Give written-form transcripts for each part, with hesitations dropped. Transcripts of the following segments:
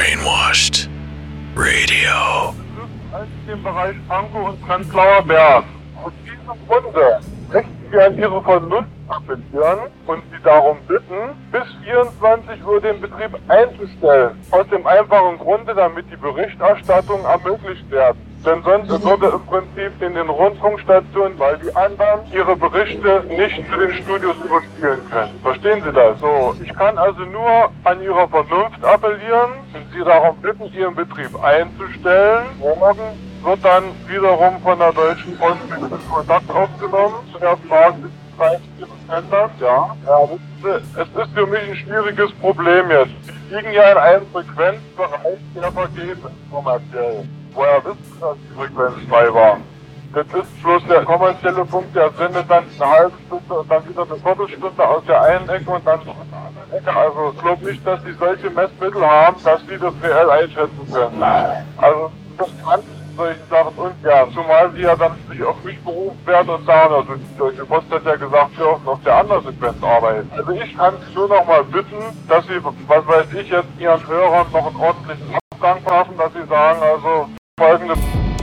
Brainwashed Radio. Im Bereich Pankow und Prenzlauer Berg. Aus diesem Grunde möchten wir an Ihre Vernunft appellieren und Sie darum bitten, bis 24 Uhr den Betrieb einzustellen. Aus dem einfachen Grunde, damit die Berichterstattung ermöglicht wird. Denn sonst würde im Prinzip in den Rundfunkstationen, weil die anderen ihre Berichte nicht zu den Studios überspielen können. Verstehen Sie das? So, ich kann also nur an Ihre Vernunft appellieren und Sie darum bitten, Ihren Betrieb einzustellen. Morgen wird dann wiederum von der Deutschen Post mit Kontakt aufgenommen. Zuerst fragen Sie 30 Cent, ja. Es ist für mich ein schwieriges Problem jetzt. Sie liegen ja in einem Frequenzbereich, der vergeht kommerziell. Woher wissen Sie, dass die Frequenz frei war? Das ist bloß der kommerzielle Punkt, der sendet dann eine halbe Stunde und dann wieder eine Viertelstunde aus der einen Ecke und dann aus der anderen Ecke. Also ich glaube nicht, dass Sie solche Messmittel haben, dass Sie das reell einschätzen können. Also das kann ich solchen Sachen ungern. Zumal Sie ja dann sich auf mich berufen werden und sagen, also die Deutsche Post hat ja gesagt, wir dürfen auf der anderen Sequenz arbeiten. Also ich kann Sie nur noch mal bitten, dass Sie, was weiß ich, jetzt Ihren Hörern noch einen ordentlichen Abgang machen, dass Sie sagen, also folgende...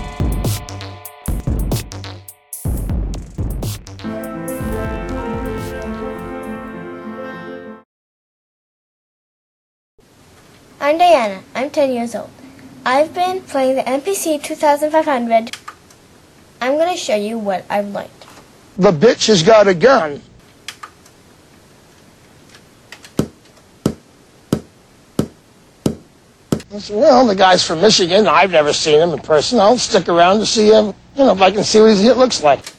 I'm Diana. I'm 10 years old. I've been playing the MPC 2500. I'm going to show you what I've learned. The bitch has got a gun. I said, well, the guy's from Michigan. I've never seen him in person. I'll stick around to see him, if I can see what he looks like.